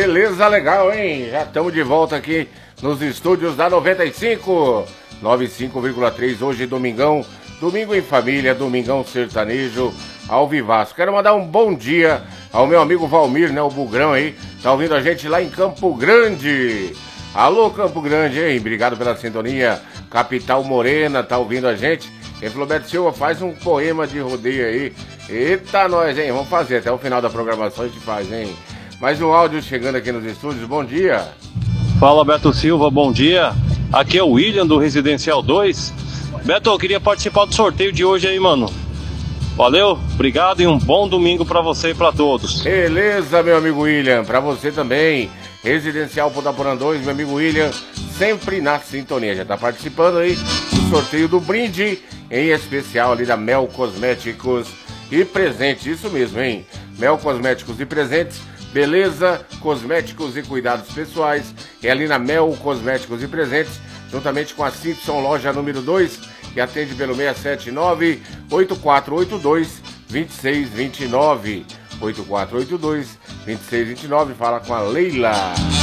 Beleza, legal, hein? Já estamos de volta aqui nos estúdios da 95, 95,3, hoje domingão, domingo em família, domingão sertanejo, ao vivaço. Quero mandar um bom dia ao meu amigo Valmir, né, o Bugrão aí, tá ouvindo a gente lá em Campo Grande. Alô, Campo Grande, hein? Obrigado pela sintonia. Capital Morena, tá ouvindo a gente. Ele falou, Beto Silva, faz um poema de rodeio aí. Eita, nós, hein? Vamos fazer, até o final da programação a gente faz, hein? Mais um áudio chegando aqui nos estúdios, bom dia. Fala, Beto Silva, bom dia. Aqui é o William do Residencial 2. Beto, eu queria participar do sorteio de hoje aí, mano. Valeu, obrigado e um bom domingo pra você e pra todos. Beleza, meu amigo William, pra você também. Residencial Podaporã 2, meu amigo William, sempre na sintonia. Já tá participando aí do sorteio do brinde, em especial ali da Mel Cosméticos e Presentes. Isso mesmo, hein? Mel Cosméticos e Presentes, beleza, cosméticos e cuidados pessoais. É ali na Mel Cosméticos e Presentes, juntamente com a Simpson Loja número 2, que atende pelo 679-8482-2629. 8482-2629, fala com a Leila.